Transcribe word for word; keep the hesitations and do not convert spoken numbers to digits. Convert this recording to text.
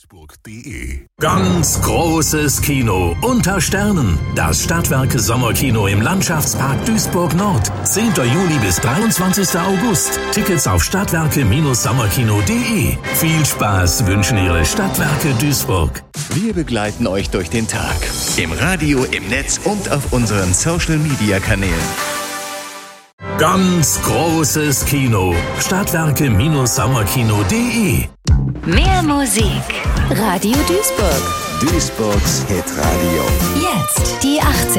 duisburg punkt de. Ganz großes Kino unter Sternen. Das Stadtwerke Sommerkino im Landschaftspark Duisburg Nord. zehnter Juli bis dreiundzwanzigster August. Tickets auf stadtwerke sommerkino punkt de. Viel Spaß wünschen Ihre Stadtwerke Duisburg. Wir begleiten euch durch den Tag. Im Radio, im Netz und auf unseren Social-Media-Kanälen. Ganz großes Kino. Stadtwerke sommerkino punkt de. Mehr Musik. Radio Duisburg. Duisburgs Hitradio. Jetzt die achtzig.